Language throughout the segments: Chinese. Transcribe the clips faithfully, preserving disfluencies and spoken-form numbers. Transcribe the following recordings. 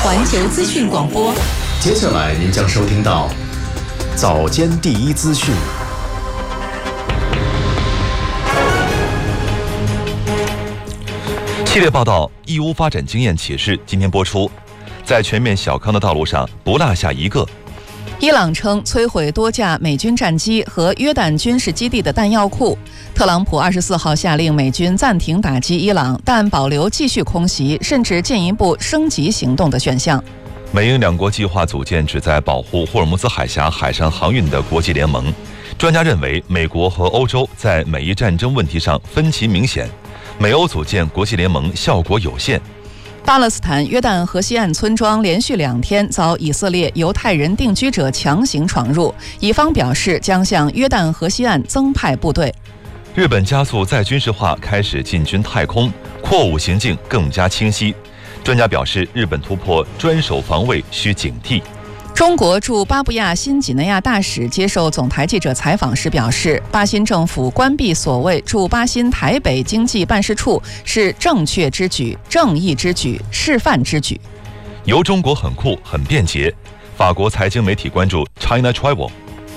环球资讯广播。 接下来您将收听到早间第一资讯。 系列报道义乌发展经验启示今天播出，在全面小康的道路上不落下一个。 伊朗称摧毁多架美军战机和约旦军事基地的弹药库。特朗普二十四号下令美军暂停打击伊朗，但保留继续空袭甚至进一步升级行动的选项。 美英两国计划组建旨在保护霍尔木兹海峡海上航运的国际联盟。专家认为，美国和欧洲在美伊战争问题上分歧明显，美欧组建国际联盟效果有限。 巴勒斯坦约旦河西岸村庄连续两天遭以色列犹太人定居者强行闯入，以方表示将向约旦河西岸增派部队。 日本加速再军事化，开始进军太空，扩武行径更加清晰。专家表示，日本突破专守防卫需警惕。 中国驻巴布亚新几内亚大使接受总台记者采访时表示，巴新政府关闭所谓驻巴新台北经济办事处是正确之举、正义之举、示范之举。 由中国很酷很便捷，法国财经媒体关注 China Travel。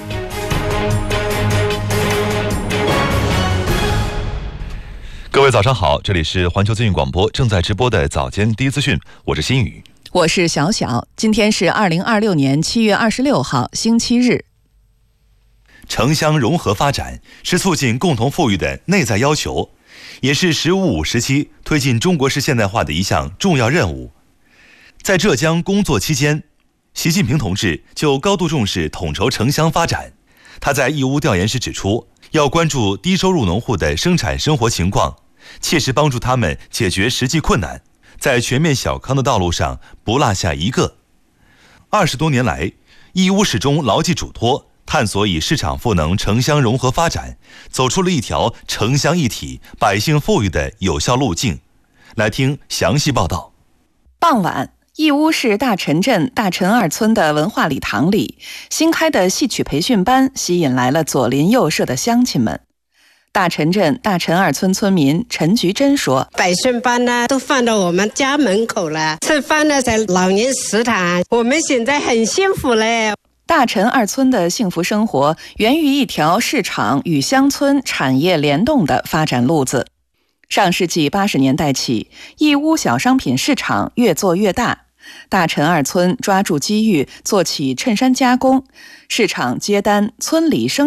各位早上好，这里是环球资讯广播正在直播的早间第一资讯，我是新宇。 我是小小，今天是二零二六年七月二十六号，星期日。 城乡融合发展是促进共同富裕的内在要求，也是“十五五”时期推进中国式现代化的一项重要任务。在浙江工作期间，习近平同志就高度重视统筹城乡发展。他在义乌调研时指出，要关注低收入农户的生产生活情况，切实帮助他们解决实际困难，在全面小康的道路上不落下一个。二十多年来，义乌始终牢记嘱托，探索以市场赋能城乡融合发展，走出了一条城乡一体、百姓富裕的有效路径。来听详细报道。 傍晚，义乌市大陈镇大陈二村的文化礼堂里，新开的戏曲培训班吸引来了左邻右舍的乡亲们。大陈镇大陈二村村民陈菊珍说， 培训班呢都放到我们家门口了，吃饭呢在老年食堂，我们现在很幸福嘞。 大陈二村的幸福生活源于一条市场与乡村产业联动的发展路子。上世纪八十年代起，义乌小商品市场越做越大，大陈二村抓住机遇做起衬衫加工，市场接单，村里生